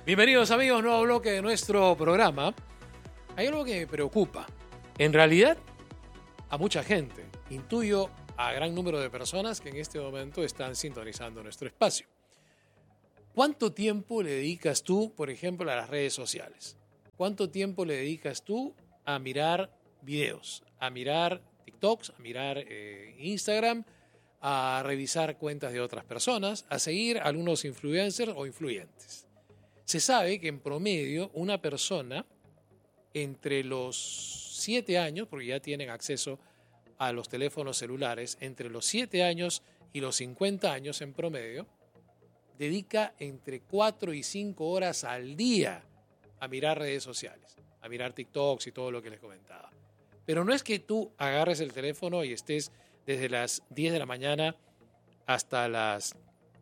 Bienvenidos amigos, nuevo bloque de nuestro programa. Hay algo que me preocupa. En realidad, a mucha gente, intuyo a gran número de personas que en este momento están sintonizando nuestro espacio. ¿Cuánto tiempo le dedicas tú, por ejemplo, a las redes sociales? ¿Cuánto tiempo le dedicas tú a mirar videos, a mirar TikToks, a mirar Instagram, a revisar cuentas de otras personas, a seguir a algunos influencers o influyentes? Se sabe que en promedio una persona entre los 7 años, porque ya tienen acceso a los teléfonos celulares, entre los 7 años y los 50 años en promedio, dedica entre 4 y 5 horas al día a mirar redes sociales, a mirar TikToks y todo lo que les comentaba. Pero no es que tú agarres el teléfono y estés desde las 10 de la mañana hasta las,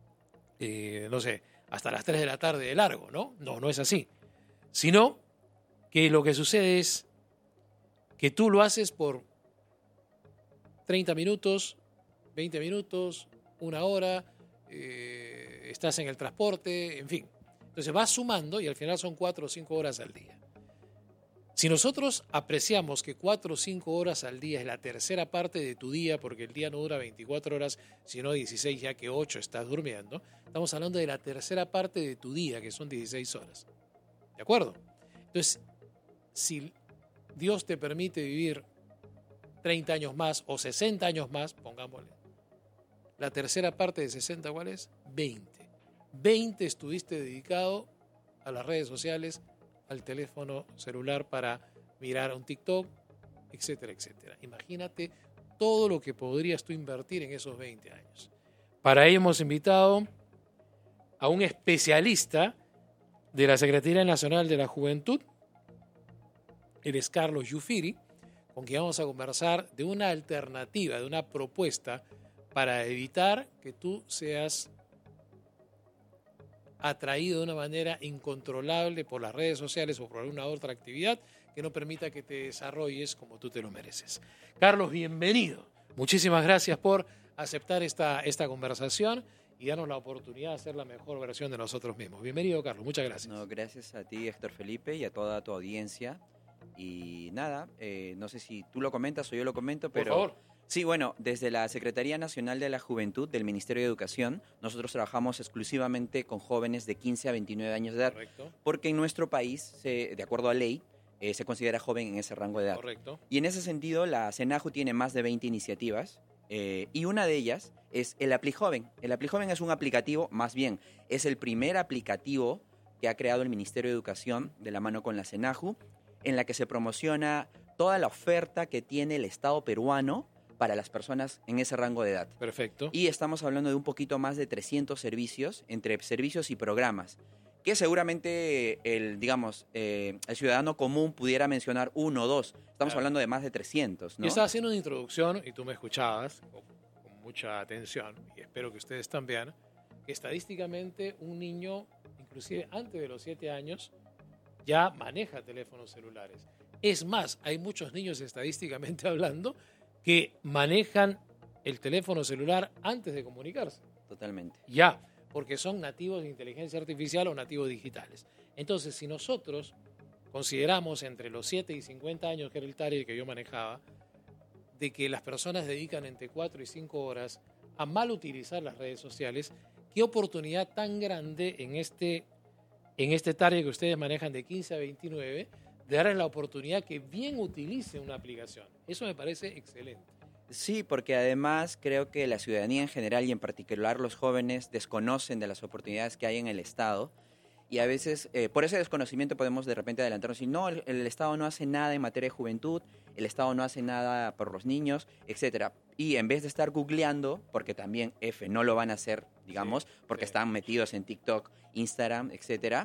hasta las 3 de la tarde de largo, ¿no? No es así. Sino que lo que sucede es que tú lo haces por 30 minutos, 20 minutos, una hora, estás en el transporte, en fin. Entonces vas sumando y al final son 4 o 5 horas al día. Si nosotros apreciamos que 4 o 5 horas al día es la tercera parte de tu día, porque el día no dura 24 horas, sino 16, ya que 8 estás durmiendo, estamos hablando de la tercera parte de tu día, que son 16 horas. ¿De acuerdo? Entonces, si Dios te permite vivir 30 años más o 60 años más, pongámosle, la tercera parte de 60, ¿cuál es? 20. 20 estuviste dedicado a las redes sociales, al teléfono celular para mirar un TikTok, etcétera, etcétera. Imagínate todo lo que podrías tú invertir en esos 20 años. Para ello hemos invitado a un especialista de la Secretaría Nacional de la Juventud. Él es Carlos Yufiri, con quien vamos a conversar de una alternativa, de una propuesta para evitar que tú seas atraído de una manera incontrolable por las redes sociales o por alguna otra actividad que no permita que te desarrolles como tú te lo mereces. Carlos, bienvenido. Muchísimas gracias por aceptar esta conversación y darnos la oportunidad de hacer la mejor versión de nosotros mismos. Bienvenido, Carlos. Muchas gracias. No, gracias a ti, Héctor Felipe, y a toda tu audiencia. Y nada, no sé si tú lo comentas o yo lo comento, pero... Por favor. Sí, bueno, desde la Secretaría Nacional de la Juventud del Ministerio de Educación, nosotros trabajamos exclusivamente con jóvenes de 15 a 29 años de edad. Correcto. Porque en nuestro país, de acuerdo a ley, se considera joven en ese rango de edad. Correcto. Y en ese sentido, la CENAJU tiene más de 20 iniciativas, y una de ellas es el ApliJoven. El ApliJoven es un aplicativo, más bien, es el primer aplicativo que ha creado el Ministerio de Educación de la mano con la CENAJU, en la que se promociona toda la oferta que tiene el Estado peruano para las personas en ese rango de edad. Perfecto. Y estamos hablando de un poquito más de 300 servicios, entre servicios y programas, que seguramente el ciudadano común pudiera mencionar uno o dos. Estamos hablando de más de 300, ¿no? Yo estaba haciendo una introducción y tú me escuchabas con mucha atención, y espero que ustedes también, que estadísticamente un niño, inclusive antes de los 7 años, ya maneja teléfonos celulares. Es más, hay muchos niños estadísticamente hablando que manejan el teléfono celular antes de comunicarse. Totalmente. Ya, porque son nativos de inteligencia artificial o nativos digitales. Entonces, si nosotros consideramos entre los 7 y 50 años, que era el target que yo manejaba, de que las personas dedican entre 4 y 5 horas a mal utilizar las redes sociales, qué oportunidad tan grande en este target que ustedes manejan de 15 a 29, de darles la oportunidad que bien utilicen una aplicación. Eso me parece excelente. Sí, porque además creo que la ciudadanía en general y en particular los jóvenes desconocen de las oportunidades que hay en el Estado, y a veces por ese desconocimiento podemos de repente adelantarnos y no, el Estado no hace nada en materia de juventud, el Estado no hace nada por los niños, etcétera. Y en vez de estar googleando, porque también no lo van a hacer, digamos, porque están metidos en TikTok, Instagram, etcétera,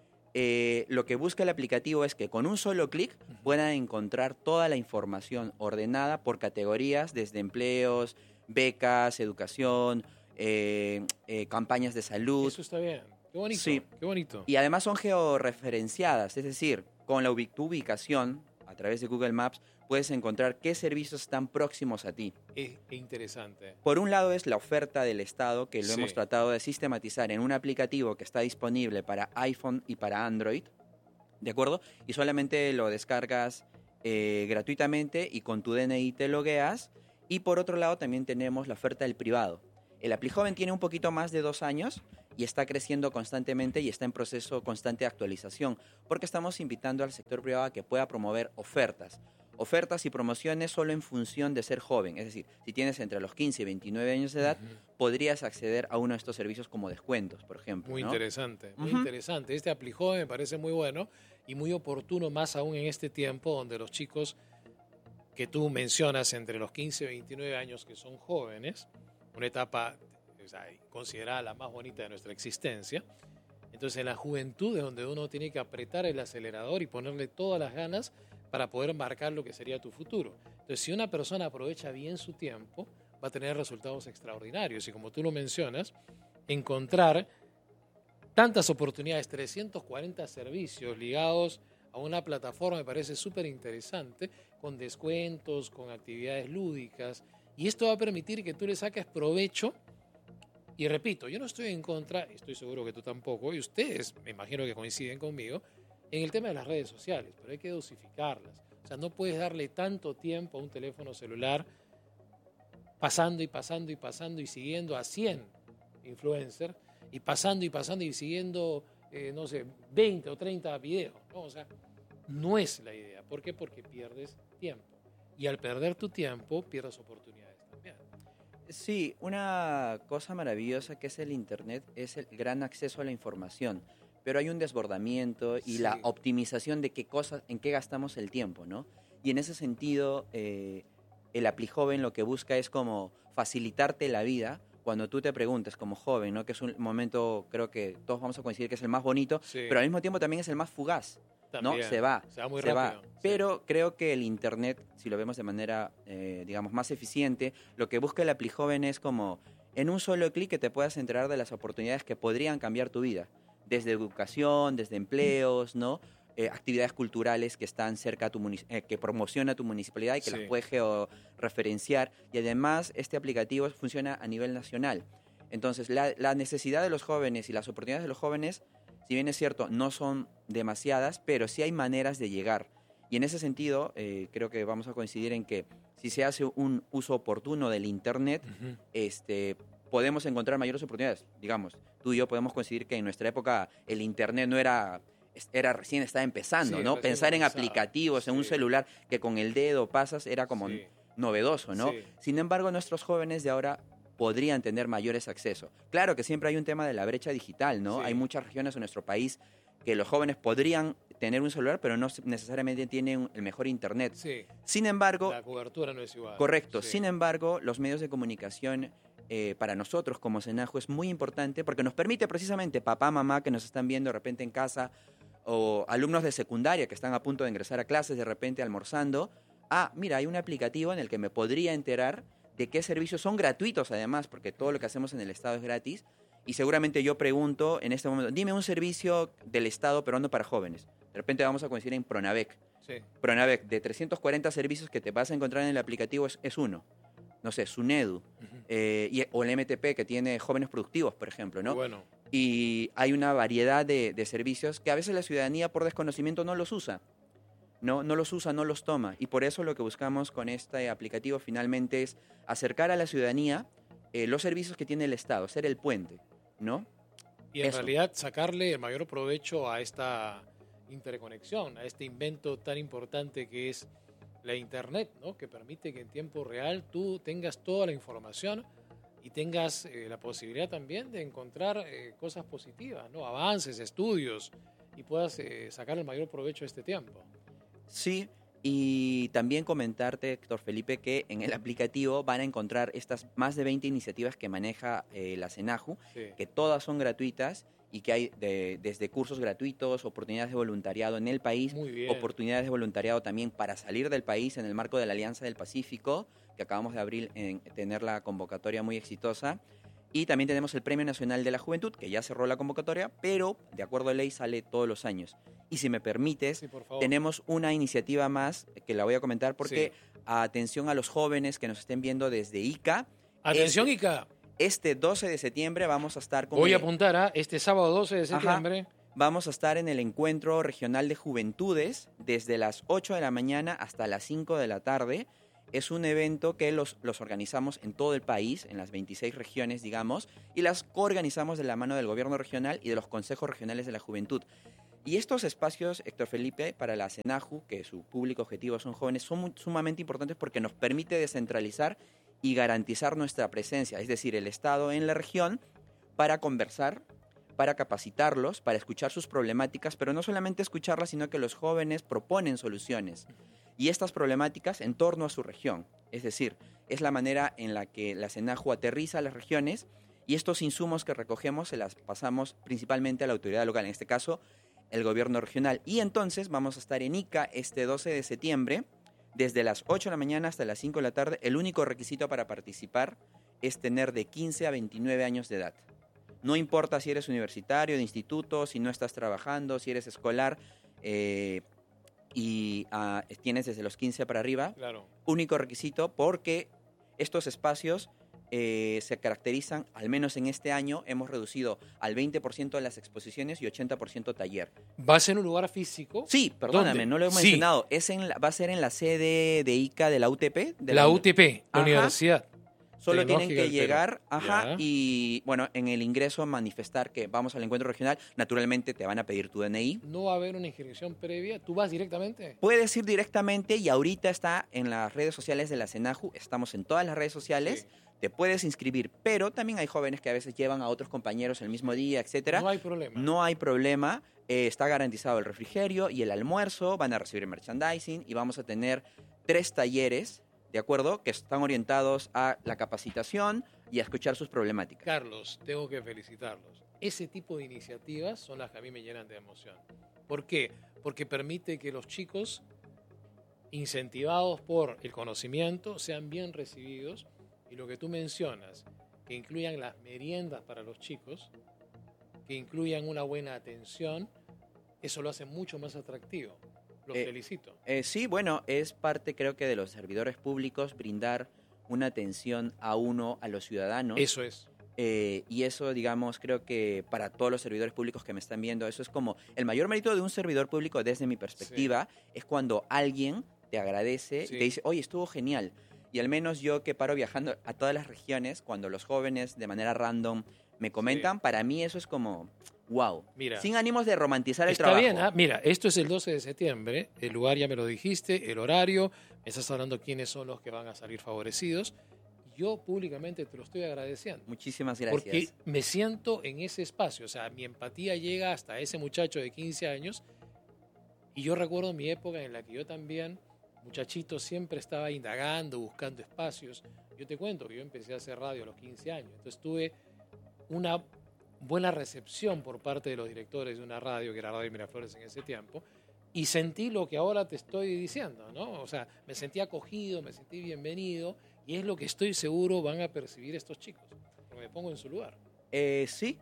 lo que busca el aplicativo es que con un solo clic puedan encontrar toda la información ordenada por categorías, desde empleos, becas, educación, campañas de salud. Eso está bien. Qué bonito. Sí. Qué bonito. Y además son georreferenciadas, es decir, con tu ubicación a través de Google Maps puedes encontrar qué servicios están próximos a ti. Es interesante. Por un lado es la oferta del Estado, que lo Sí. hemos tratado de sistematizar en un aplicativo que está disponible para iPhone y para Android, ¿de acuerdo? Y solamente lo descargas gratuitamente y con tu DNI te logueas. Y por otro lado también tenemos la oferta del privado. El ApliJoven tiene un poquito más de 2 años y está creciendo constantemente y está en proceso constante de actualización, porque estamos invitando al sector privado a que pueda promover ofertas y promociones solo en función de ser joven. Es decir, si tienes entre los 15 y 29 años de edad, podrías acceder a uno de estos servicios como descuentos, por ejemplo. Muy ¿no? interesante, muy interesante. Este ApliJoven me parece muy bueno y muy oportuno, más aún en este tiempo donde los chicos que tú mencionas entre los 15 y 29 años, que son jóvenes, una etapa, o sea, considerada la más bonita de nuestra existencia. Entonces, en la juventud es donde uno tiene que apretar el acelerador y ponerle todas las ganas para poder marcar lo que sería tu futuro. Entonces, si una persona aprovecha bien su tiempo, va a tener resultados extraordinarios. Y como tú lo mencionas, encontrar tantas oportunidades, 340 servicios ligados a una plataforma me parece súper interesante, con descuentos, con actividades lúdicas. Y esto va a permitir que tú le saques provecho. Y repito, yo no estoy en contra, estoy seguro que tú tampoco, y ustedes me imagino que coinciden conmigo, en el tema de las redes sociales, pero hay que dosificarlas. O sea, no puedes darle tanto tiempo a un teléfono celular pasando y pasando y pasando y siguiendo a 100 influencers y pasando y siguiendo, no sé, 20 o 30 videos, ¿no? O sea, no es la idea. ¿Por qué? Porque pierdes tiempo. Y al perder tu tiempo, pierdes oportunidades también. Sí, una cosa maravillosa que es el Internet es el gran acceso a la información, pero hay un desbordamiento y Sí. la optimización de qué cosas, en qué gastamos el tiempo, ¿no? Y en ese sentido, el ApliJoven lo que busca es como facilitarte la vida cuando tú te preguntes como joven, ¿no? Que es un momento, creo que todos vamos a coincidir que es el más bonito, Sí. pero al mismo tiempo también es el más fugaz. ¿No? También. Se va muy se rápido. va. Sí. Pero creo que el Internet, si lo vemos de manera, digamos, más eficiente, lo que busca el ApliJoven es como en un solo clic que te puedas enterar de las oportunidades que podrían cambiar tu vida. Desde educación, desde empleos, ¿no? Actividades culturales que están cerca a tu que promociona tu municipalidad y que Sí. las puedes georreferenciar. Y además, este aplicativo funciona a nivel nacional. Entonces, la necesidad de los jóvenes y las oportunidades de los jóvenes, si bien es cierto, no son demasiadas, pero sí hay maneras de llegar. Y en ese sentido, creo que vamos a coincidir en que si se hace un uso oportuno del Internet, podemos encontrar mayores oportunidades. Digamos, tú y yo podemos coincidir que en nuestra época el Internet no era recién estaba empezando, Sí, ¿no? recién Pensar en comenzaba. aplicativos, en un Sí. celular que con el dedo pasas, era como Sí. novedoso, ¿no? Sí. Sin embargo, nuestros jóvenes de ahora podrían tener mayores accesos. Claro que siempre hay un tema de la brecha digital, ¿no? Sí. Hay muchas regiones en nuestro país que los jóvenes podrían tener un celular, pero no necesariamente tienen el mejor Internet. Sí. Sin embargo, La cobertura no es igual. correcto, Sí. sin embargo, los medios de comunicación para nosotros como Senajo es muy importante porque nos permite precisamente papá, mamá que nos están viendo de repente en casa o alumnos de secundaria que están a punto de ingresar a clases de repente almorzando, mira, hay un aplicativo en el que me podría enterar de qué servicios son gratuitos además, porque todo lo que hacemos en el Estado es gratis. Y seguramente yo pregunto en este momento, dime un servicio del Estado peruano para jóvenes. De repente vamos a coincidir en Pronavec. Sí. Pronavec, de 340 servicios que te vas a encontrar en el aplicativo es uno. No sé, Sunedu. O el MTP que tiene jóvenes productivos, por ejemplo, ¿no? Bueno. Y hay una variedad de servicios que a veces la ciudadanía por desconocimiento no los usa. No los usa, no los toma. Y por eso lo que buscamos con este aplicativo finalmente es acercar a la ciudadanía los servicios que tiene el Estado, ser el puente, ¿no? Y en Eso. realidad sacarle el mayor provecho a esta interconexión, a este invento tan importante que es la Internet, ¿no? Que permite que en tiempo real tú tengas toda la información y tengas la posibilidad también de encontrar cosas positivas, ¿no? Avances, estudios, y puedas sacar el mayor provecho de este tiempo. Sí, y también comentarte, Héctor Felipe, que en el aplicativo van a encontrar estas más de 20 iniciativas que maneja la Senaju, Sí. que todas son gratuitas y que hay desde cursos gratuitos, oportunidades de voluntariado en el país, Muy bien. oportunidades de voluntariado también para salir del país en el marco de la Alianza del Pacífico, que acabamos de tener la convocatoria muy exitosa. Y también tenemos el Premio Nacional de la Juventud, que ya cerró la convocatoria, pero de acuerdo a ley sale todos los años. Y si me permites, Sí, por favor. tenemos una iniciativa más que la voy a comentar porque atención a los jóvenes que nos estén viendo desde Ica. Atención, Ica. Este 12 de septiembre vamos a estar con... Voy a apuntar a este sábado 12 de septiembre. Vamos a estar en el Encuentro Regional de Juventudes desde las 8 de la mañana hasta las 5 de la tarde. Es un evento que los organizamos en todo el país, en las 26 regiones, digamos, y las coorganizamos de la mano del gobierno regional y de los consejos regionales de la juventud. Y estos espacios, Héctor Felipe, para la CENAJU, que su público objetivo son jóvenes, son sumamente importantes porque nos permite descentralizar y garantizar nuestra presencia, es decir, el Estado en la región, para conversar, para capacitarlos, para escuchar sus problemáticas, pero no solamente escucharlas, sino que los jóvenes proponen soluciones. Y estas problemáticas en torno a su región. Es decir, es la manera en la que la CENAJU aterriza a las regiones y estos insumos que recogemos se las pasamos principalmente a la autoridad local, en este caso el gobierno regional. Y entonces vamos a estar en Ica este 12 de septiembre, desde las 8 de la mañana hasta las 5 de la tarde. El único requisito para participar es tener de 15 a 29 años de edad. No importa si eres universitario, de instituto, si no estás trabajando, si eres escolar, y tienes desde los 15 para arriba. Claro. Único requisito porque estos espacios se caracterizan, al menos en este año, hemos reducido al 20% de las exposiciones y 80% taller. ¿Va a ser un lugar físico? Sí, perdóname, ¿Dónde? no lo he mencionado. Va a ser en la sede de ICA de la UTP. De la UTP, la Ajá. Universidad. Solo tienen Tecnológica que del llegar, Ya. y bueno, en el ingreso manifestar que vamos al encuentro regional. Naturalmente te van a pedir tu DNI. ¿No va a haber una inscripción previa? ¿Tú vas directamente? Puedes ir directamente y ahorita está en las redes sociales de la CENAJU. Estamos en todas las redes sociales. Sí. Te puedes inscribir, pero también hay jóvenes que a veces llevan a otros compañeros el mismo día, etcétera. No hay problema. No hay problema. Está garantizado el refrigerio y el almuerzo. Van a recibir merchandising y vamos a tener 3 talleres, ¿de acuerdo? Que están orientados a la capacitación y a escuchar sus problemáticas. Carlos, tengo que felicitarlos. Ese tipo de iniciativas son las que a mí me llenan de emoción. ¿Por qué? Porque permite que los chicos, incentivados por el conocimiento, sean bien recibidos. Y lo que tú mencionas, que incluyan las meriendas para los chicos, que incluyan una buena atención, eso lo hace mucho más atractivo. Los felicito. Sí, bueno, es parte, creo que, de los servidores públicos brindar una atención a los ciudadanos. Eso es. Y eso, digamos, creo que para todos los servidores públicos que me están viendo, eso es como el mayor mérito de un servidor público desde mi perspectiva, es cuando alguien te agradece, te dice, oye, estuvo genial. Y al menos yo que paro viajando a todas las regiones, cuando los jóvenes de manera random me comentan, para mí eso es como, wow. Mira, sin ánimos de romantizar el trabajo. Está bien, mira, esto es el 12 de septiembre, el lugar ya me lo dijiste, el horario, me estás hablando quiénes son los que van a salir favorecidos. Yo públicamente te lo estoy agradeciendo. Muchísimas gracias. Porque me siento en ese espacio, o sea, mi empatía llega hasta ese muchacho de 15 años y yo recuerdo mi época en la que yo también, muchachito, siempre estaba indagando, buscando espacios. Yo te cuento que yo empecé a hacer radio a los 15 años, entonces tuve una buena recepción por parte de los directores de una radio, que era Radio Miraflores en ese tiempo, y sentí lo que ahora te estoy diciendo, ¿no? O sea, me sentí acogido, me sentí bienvenido, y es lo que estoy seguro van a percibir estos chicos, porque me pongo en su lugar. Sí.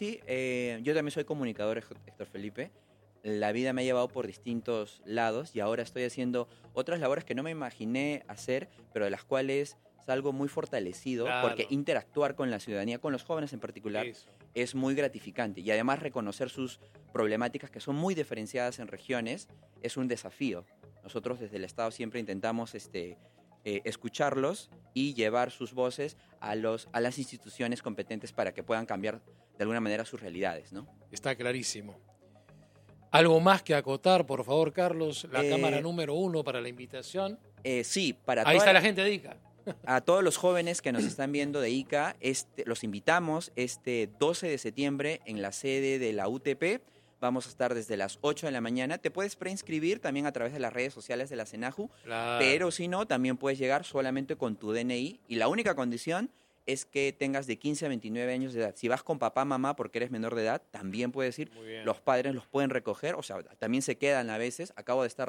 Yo también soy comunicador, Héctor Felipe. La vida me ha llevado por distintos lados y ahora estoy haciendo otras labores que no me imaginé hacer, pero de las cuales salgo muy fortalecido, porque interactuar con la ciudadanía, con los jóvenes en particular, es muy gratificante. Y además reconocer sus problemáticas, que son muy diferenciadas en regiones, es un desafío. Nosotros desde el Estado siempre intentamos escucharlos y llevar sus voces a las instituciones competentes para que puedan cambiar de alguna manera sus realidades, ¿no? Está clarísimo. ¿Algo más que acotar, por favor, Carlos? La cámara número 1 para la invitación. Sí, para ahí está la gente de ICA. A todos los jóvenes que nos están viendo de ICA, los invitamos este 12 de septiembre en la sede de la UTP. Vamos a estar desde las 8 de la mañana. Te puedes preinscribir también a través de las redes sociales de la CENAJU, pero si no, también puedes llegar solamente con tu DNI. Y la única condición es que tengas de 15 a 29 años de edad. Si vas con papá, mamá, porque eres menor de edad, también puedes ir. Los padres los pueden recoger, o sea, también se quedan a veces. Acabo de estar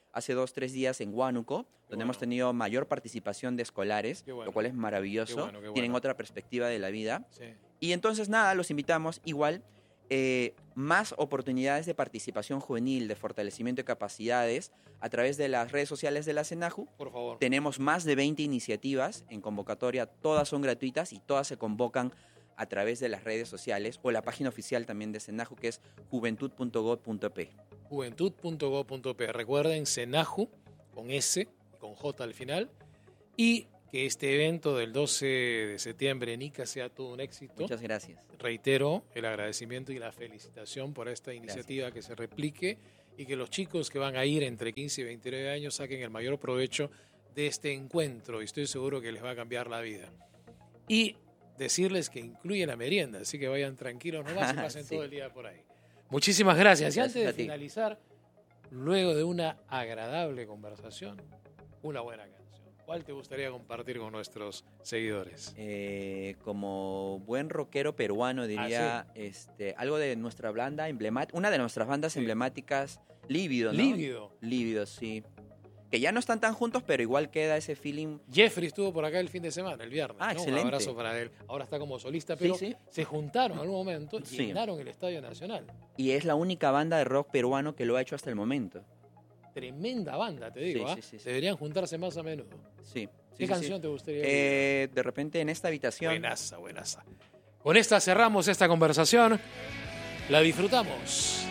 hace 2-3 días en Huánuco, donde hemos tenido mayor participación de escolares, lo cual es maravilloso. Qué bueno. Tienen otra perspectiva de la vida. Sí. Y entonces, nada, los invitamos igual. Más oportunidades de participación juvenil, de fortalecimiento de capacidades a través de las redes sociales de la SENAJU. Por favor. Tenemos más de 20 iniciativas en convocatoria, todas son gratuitas y todas se convocan a través de las redes sociales o la página oficial también de SENAJU, que es juventud.gov.p. Juventud.gov.p. Recuerden, SENAJU, con S y con J al final, y que este evento del 12 de septiembre en Ica sea todo un éxito. Muchas gracias. Reitero el agradecimiento y la felicitación por esta iniciativa, que se replique y que los chicos que van a ir entre 15 y 29 años saquen el mayor provecho de este encuentro, y estoy seguro que les va a cambiar la vida. Y decirles que incluye la merienda, así que vayan tranquilos nomás y pasen todo el día por ahí. Muchísimas gracias. Y antes de finalizar, luego de una agradable conversación, una buena canción. ¿Cuál te gustaría compartir con nuestros seguidores? Como buen rockero peruano diría algo de nuestra banda emblemática, una de nuestras bandas emblemáticas, Lívido, ¿no? Lívido, sí. Que ya no están tan juntos, pero igual queda ese feeling. Jeffrey estuvo por acá el fin de semana, el viernes. Excelente. Un abrazo para él. Ahora está como solista, pero se juntaron en algún momento y llenaron el Estadio Nacional. Y es la única banda de rock peruano que lo ha hecho hasta el momento. Tremenda banda, te digo. Sí. Deberían juntarse más a menudo. Sí. ¿Qué canción te gustaría? De repente, En esta habitación. Buenaza. Con esta cerramos esta conversación. La disfrutamos.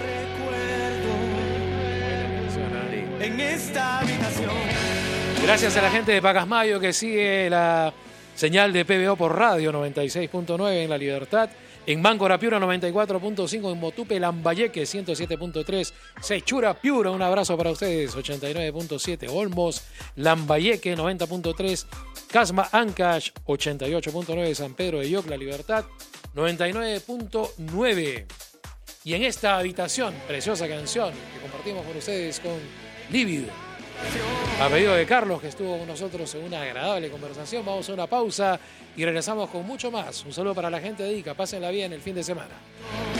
En esta habitación. Gracias a la gente de Pacasmayo que sigue la señal de PBO por radio 96.9 en La Libertad, en Máncora Piura 94.5, en Motupe Lambayeque 107.3, Sechura Piura, un abrazo para ustedes 89.7, Olmos Lambayeque 90.3, Casma Ancash 88.9, San Pedro de Yoc, La Libertad 99.9. Y en esta habitación, preciosa canción que compartimos con ustedes con Lívido, a pedido de Carlos, que estuvo con nosotros en una agradable conversación. Vamos a una pausa y regresamos con mucho más. Un saludo para la gente de Ica. Pásenla bien el fin de semana.